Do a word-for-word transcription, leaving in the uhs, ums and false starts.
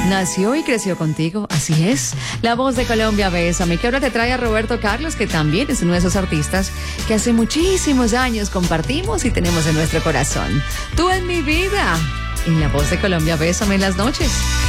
Nació y creció contigo, así es. La Voz de Colombia, Bésame, que ahora te trae a Roberto Carlos, que también es uno de esos artistas que hace muchísimos años compartimos y tenemos en nuestro corazón. Tú en mi vida. En La Voz de Colombia, Bésame en las noches.